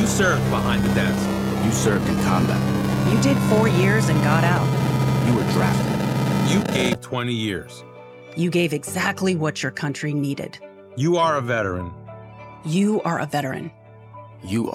You served behind the desk. You served in combat. You did 4 years and got out. You were drafted. You gave 20 years. You gave exactly what your country needed. You are a veteran. You are a veteran. You